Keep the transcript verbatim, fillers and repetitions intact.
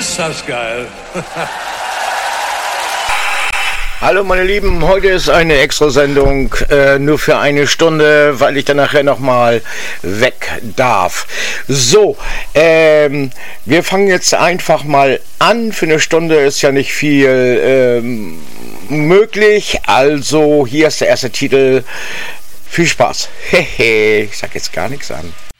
Ist das geil. Hallo meine Lieben, heute ist eine Extrasendung, äh, nur für eine Stunde, weil ich dann nachher nochmal weg darf. So, ähm, wir fangen jetzt einfach mal an. Für eine Stunde ist ja nicht viel ähm, möglich, also hier ist der erste Titel. Viel Spaß. Hehe, ich sag jetzt gar nichts an.